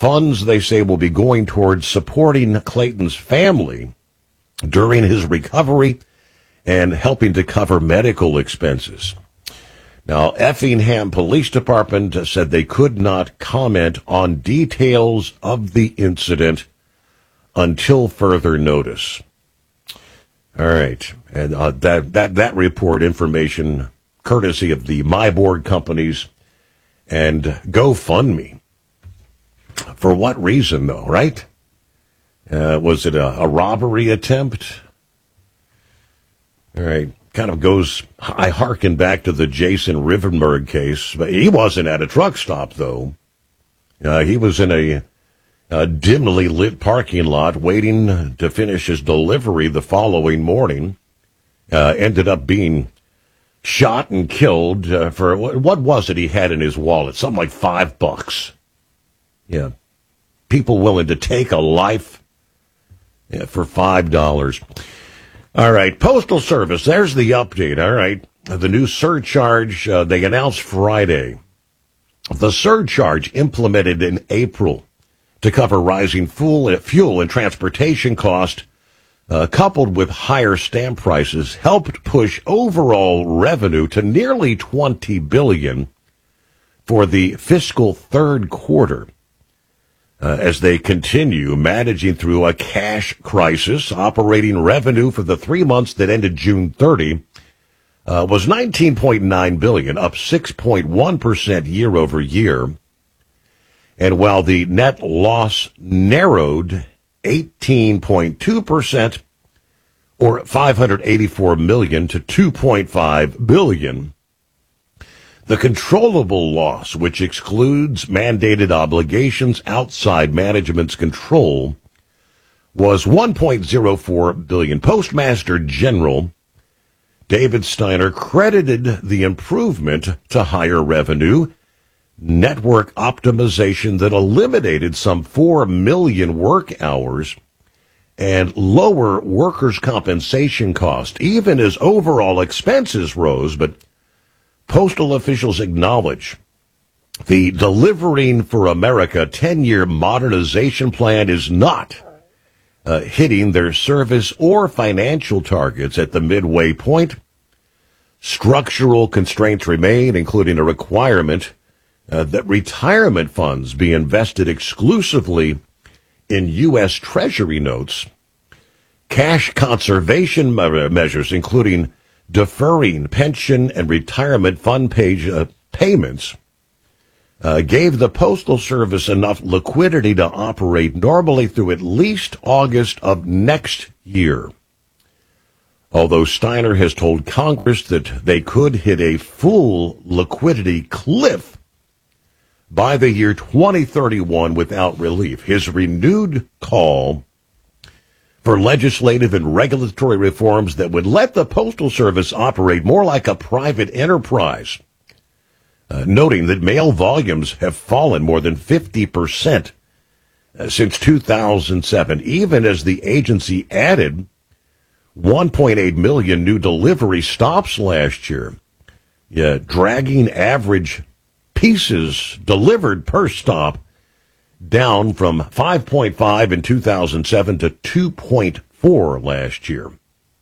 Funds, they say, will be going towards supporting Clayton's family during his recovery and helping to cover medical expenses. Now, Effingham Police Department said they could not comment on details of the incident until further notice. All right, and that report information courtesy of the MyBoard companies and GoFundMe. For what reason, though, right? Was it a robbery attempt? All right. Kind of goes, I hearken back to the Jason Rivenberg case. But he wasn't at a truck stop, though. He was in a dimly lit parking lot waiting to finish his delivery the following morning. Ended up being shot and killed for, what was it he had in his wallet? Something like $5. Yeah. People willing to take a life for $5. All right, Postal Service, there's the update, all right. The new surcharge, they announced Friday. The surcharge implemented in April to cover rising fuel and transportation cost, coupled with higher stamp prices, helped push overall revenue to nearly $20 billion for the fiscal third quarter. As they continue managing through a cash crisis, operating revenue for the 3 months that ended June 30 was $19.9 billion, up 6.1% year over year. And while the net loss narrowed 18.2%, or $584 million to $2.5 billion, the controllable loss, which excludes mandated obligations outside management's control, was $1.04 billion. Postmaster General David Steiner credited the improvement to higher revenue, network optimization that eliminated some 4 million work hours, and lower workers' compensation cost, even as overall expenses rose. But postal officials acknowledge the Delivering for America 10-year modernization plan is not hitting their service or financial targets at the midway point. Structural constraints remain, including a requirement that retirement funds be invested exclusively in U.S. Treasury notes, cash conservation measures, including deferring pension and retirement fund payments, gave the Postal Service enough liquidity to operate normally through at least August of next year. Although Steiner has told Congress that they could hit a full liquidity cliff by the year 2031 without relief. His renewed call for legislative and regulatory reforms that would let the Postal Service operate more like a private enterprise, noting that mail volumes have fallen more than 50% since 2007, even as the agency added 1.8 million new delivery stops last year, dragging average pieces delivered per stop down from 5.5 in 2007 to 2.4 last year.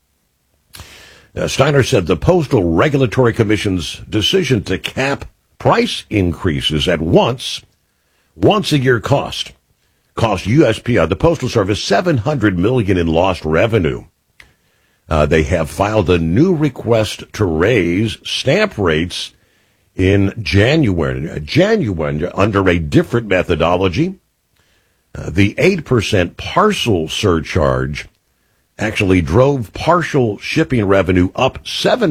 Steiner said the Postal Regulatory Commission's decision to cap price increases at once a year cost USPS, the Postal Service, $700 million in lost revenue. They have filed a new request to raise stamp rates in January under a different methodology. The 8% parcel surcharge actually drove partial shipping revenue up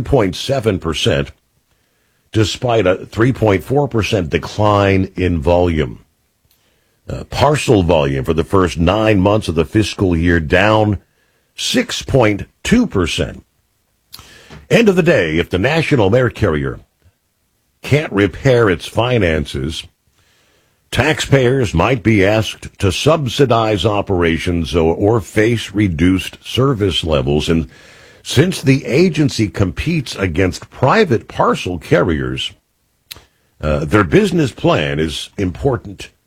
7.7%, despite a 3.4% decline in volume. Parcel volume for the first 9 months of the fiscal year down 6.2%. End of the day, if the national mail carrier can't repair its finances, taxpayers might be asked to subsidize operations or face reduced service levels. And since the agency competes against private parcel carriers, their business plan is important